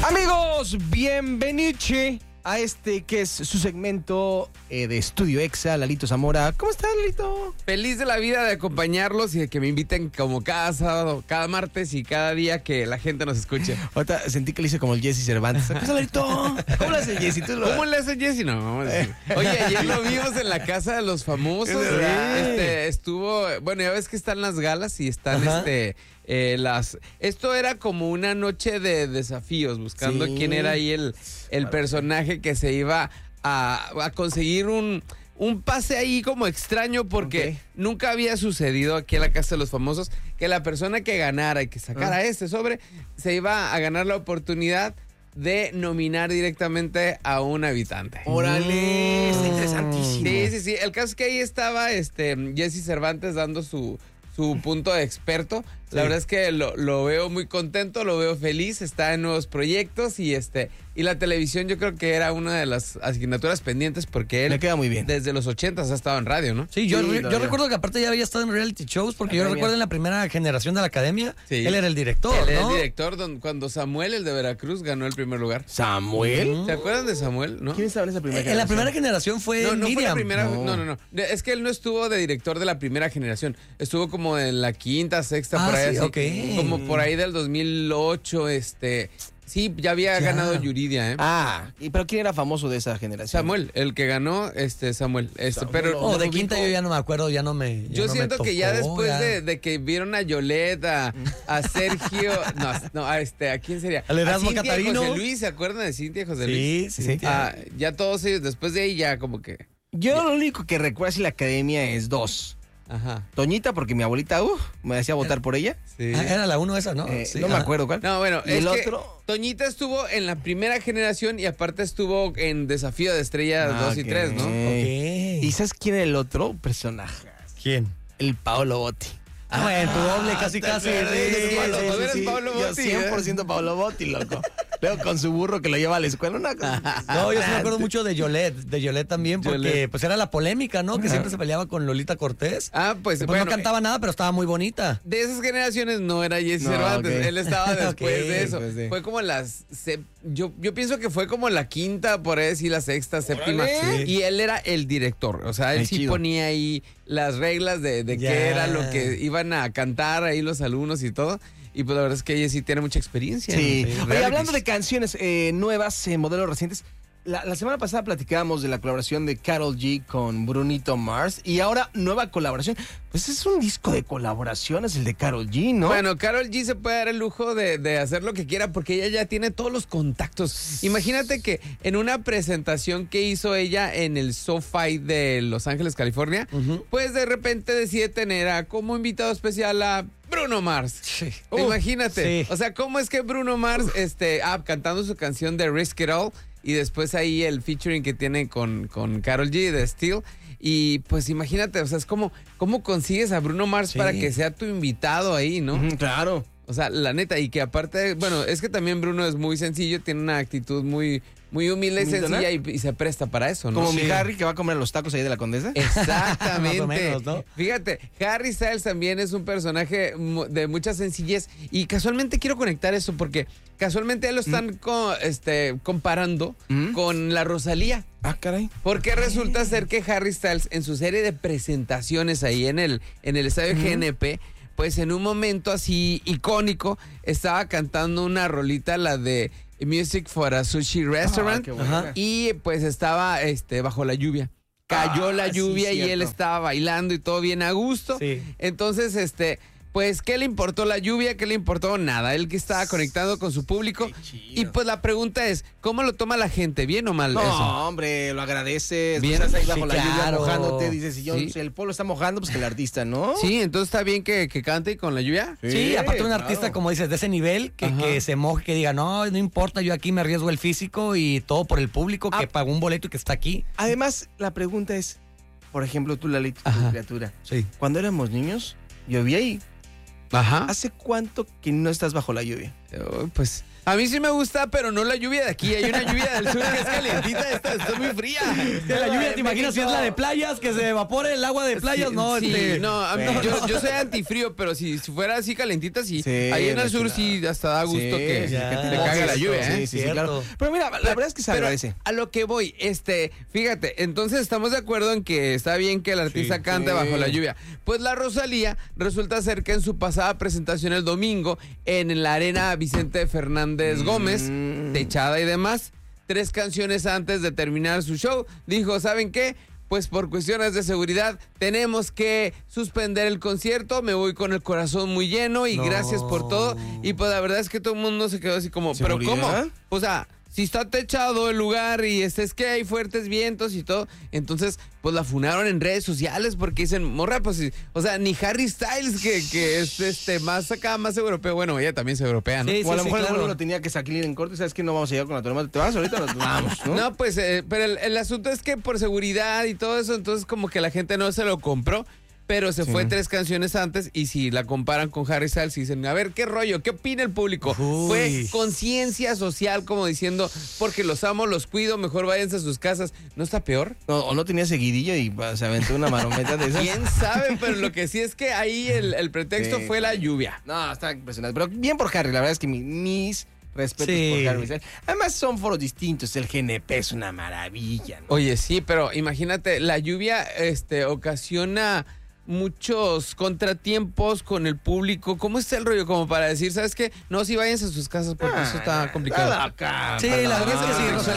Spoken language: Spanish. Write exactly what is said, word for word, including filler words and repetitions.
Amigos, bienvenidos a este que es su segmento eh, de Estudio Exa. Lalito Zamora. ¿Cómo estás, Lalito? Feliz de la vida de acompañarlos y de que me inviten como cada sábado, cada martes y cada día que la gente nos escuche. Ahorita sentí que le hice como el Jesse Cervantes. ¿Qué pasa, Lalito? ¿Cómo le hace el Jesse? ¿Tú lo... ¿Cómo le hace Jesse? No, vamos a decir. Oye, ayer lo vimos en la casa de los famosos. Este, estuvo, bueno, ya ves que están las galas y están Ajá. este... Eh, las esto era como una noche de desafíos, buscando sí. quién era ahí el, el personaje que se iba a, a conseguir un, un pase ahí como extraño, porque okay. nunca había sucedido aquí en la Casa de los Famosos que la persona que ganara y que sacara uh. este sobre se iba a ganar la oportunidad de nominar directamente a un habitante. ¡Órale! Está interesantísimo. Sí, sí, sí. El caso es que ahí estaba este Jesse Cervantes dando su su punto de experto. Sí. La verdad es que lo, lo veo muy contento, lo veo feliz, está en nuevos proyectos y este y la televisión yo creo que era una de las asignaturas pendientes porque él le queda muy bien. Desde los ochentas ha estado en radio, ¿no? Sí, yo, sí, yo, yo recuerdo que aparte ya había estado en reality shows porque academia. Yo recuerdo en la primera generación de la academia, sí. él era el director, Él era ¿no? el director don, cuando Samuel, el de Veracruz, ganó el primer lugar. ¿Samuel? ¿Se acuerdan de Samuel? ¿No? ¿Quién estaba en esa primera eh, generación? En la primera generación fue no, no Miriam. Fue la primera, no. no, no, no. Es que él no estuvo de director de la primera generación. Estuvo como en la quinta, sexta, ah, por ahí sí, así. Okay. Como por ahí del dos mil ocho, este... Sí, ya había ya. ganado Yuridia, ¿eh? Ah, ¿y pero quién era famoso de esa generación? Samuel, el que ganó, este, Samuel. Este, Samuel pero oh, de quinta yo ya no me acuerdo, ya no me ya Yo no siento me que ya tocó, después ya. De, de que vieron a Yolette, a, a Sergio, no, no, a este, ¿a quién sería? Al Erasmo a Cintia Catarino. José Luis, ¿se acuerdan de Cintia y José sí, Luis? Sí, sí. Ah, ya todos ellos, después de ahí ya como que... Yo ya. Lo único que recuerdo si la academia es dos. Ajá. Toñita, porque mi abuelita uh, me hacía votar por ella. Sí. Ah, era la uno esa, ¿no? Eh, sí. No me acuerdo cuál. No, bueno, ¿Y es el que otro? Toñita estuvo en la primera generación y aparte estuvo en Desafío de Estrellas Ah, dos okay. y tres, ¿no? Okay. ¿Y sabes quién era el otro personaje? ¿Quién? El Paolo Botti. Ah, bueno, tu doble casi casi. Pablo Botti. Yo cien por ciento Paolo Botti, loco. Luego con su burro que lo lleva a la escuela. Una cosa. No, yo sí me acuerdo mucho de Yolette, de Yolette también, porque Yolette. Pues era la polémica, ¿no? Que Ajá. siempre se peleaba con Lolita Cortés. Ah, pues, pues bueno, no cantaba nada, pero estaba muy bonita. De esas generaciones no era Jesse no, Cervantes, okay. él estaba después okay, de eso. Pues sí. Fue como las, yo, yo pienso que fue como la quinta, por ahí decir la sexta, séptima. Sí. Y él era el director, o sea, él Ay, sí chido. ponía ahí las reglas de, de qué era lo que iban a cantar ahí los alumnos y todo. Y pues la verdad es que ella sí tiene mucha experiencia. Sí. ¿No? Oye, hablando de canciones eh, nuevas, eh, modelos recientes, la, la semana pasada platicábamos de la colaboración de Karol G con Brunito Mars y ahora nueva colaboración. Pues es un disco de colaboraciones el de Karol G, ¿no? Bueno, Karol G se puede dar el lujo de, de hacer lo que quiera porque ella ya tiene todos los contactos. Imagínate que en una presentación que hizo ella en el SoFi de Los Ángeles, California, uh-huh. pues de repente decide tener a, como invitado especial a Bruno Mars. Sí. Uh, Imagínate. Sí. O sea, ¿cómo es que Bruno Mars, uh. este, ah, cantando su canción de Risk It All y después ahí el featuring que tiene con, con Karol G de Steel? Y pues imagínate, o sea, es como, ¿cómo consigues a Bruno Mars sí. para que sea tu invitado ahí, no? Uh-huh, claro. O sea, la neta, y que aparte, bueno, es que también Bruno es muy sencillo, tiene una actitud muy... Muy humilde y sencilla y, y se presta para eso, ¿no? Como sí. mi Harry que va a comer los tacos ahí de la Condesa. Exactamente. Más o menos, ¿no? Fíjate, Harry Styles también es un personaje de mucha sencillez y casualmente quiero conectar eso porque casualmente lo están mm. co este, comparando mm. con la Rosalía. Ah, caray. Porque resulta ser que Harry Styles en su serie de presentaciones ahí en el, en el estadio mm. G N P, pues en un momento así icónico estaba cantando una rolita, la de Music for a Sushi Restaurant, ah, y pues estaba este bajo la lluvia. Cayó ah, la lluvia sí, y él estaba bailando y todo bien a gusto. Sí. Entonces, este, pues, ¿qué le importó la lluvia? ¿Qué le importó? Nada. Él que estaba conectando con su público. Y pues la pregunta es, ¿cómo lo toma la gente? ¿Bien o mal no, eso? No, hombre, lo agradeces. Bien. Estás ahí bajo sí, la claro. lluvia mojándote. Dices, si, yo, sí. si el pueblo está mojando, pues que el artista, ¿no? Sí, entonces está bien que, que cante con la lluvia. Sí, sí aparte un claro. artista, como dices, de ese nivel, que, que se moje, que diga, no, no importa, yo aquí me arriesgo el físico y todo por el público que ah. pagó un boleto y que está aquí. Además, la pregunta es, por ejemplo, tú, Lalito, tu criatura. Sí. Cuando éramos niños, llovía ahí. Ajá. ¿Hace cuánto que no estás bajo la lluvia? Oh, pues a mí sí me gusta, pero no la lluvia de aquí. Hay una lluvia del sur que es calientita, esta está muy fría. Sí, la lluvia, ¿te imaginas si es la de playas? Que se evapore el agua de playas, sí, no, sí, este... no, a mí, yo, yo soy antifrío, pero si, si fuera así calentita, sí. Sí, Ahí en el sur chulada. sí hasta da gusto Sí, que, sí, que ya. te caiga la lluvia, Sí, ¿eh? sí, sí, Cierto. claro. Pero mira, la verdad es que se Pero agradece. a lo que voy, este, fíjate, entonces estamos de acuerdo en que está bien que el artista Sí, cante sí. bajo la lluvia. Pues la Rosalía resulta ser que en su pasada presentación el domingo en la arena Vicente Fernández Gómez, Mm. techada y demás, tres canciones antes de terminar su show, dijo, ¿saben qué? Pues por cuestiones de seguridad tenemos que suspender el concierto, me voy con el corazón muy lleno y No. gracias por todo. Y pues la verdad es que todo el mundo se quedó así como, ¿pero cómo? ¿Seguridad? O sea, si está techado el lugar y es, es que hay fuertes vientos y todo, entonces pues la funaron en redes sociales porque dicen, morra, pues, sí, o sea, ni Harry Styles, que, que es este más acá, más europeo, bueno, ella también es europea, ¿no? Sí, O a lo mejor el claro. vuelo lo tenía que salir en corte, ¿sabes qué? No vamos a llegar con la tormenta. ¿Te vas ahorita? Nos vamos, ¿no? No, pues, eh, pero el, el asunto es que por seguridad y todo eso, entonces como que la gente no se lo compró. Pero se Sí. fue tres canciones antes y si la comparan con Harry Styles y dicen, a ver, ¿qué rollo? ¿Qué opina el público? Uy. Fue conciencia social como diciendo, porque los amo, los cuido, mejor váyanse a sus casas. ¿No está peor? No, o no tenía seguidillo y pues, se aventó una marometa de esas. ¿Quién sabe? Pero lo que sí es que ahí el, el pretexto Sí. fue la lluvia. No, está impresionante. Pero bien por Harry, la verdad es que mi- mis respetos Sí. por Harry Styles. Además son foros distintos, el G N P es una maravilla, ¿no? Oye, sí, pero imagínate, la lluvia este, ocasiona muchos contratiempos con el público. ¿Cómo está el rollo? Como para decir, ¿sabes qué? No, si váyanse a sus casas porque Ah, eso está complicado. nada acá, Sí, para la verdad es que sí, nada. Rosalía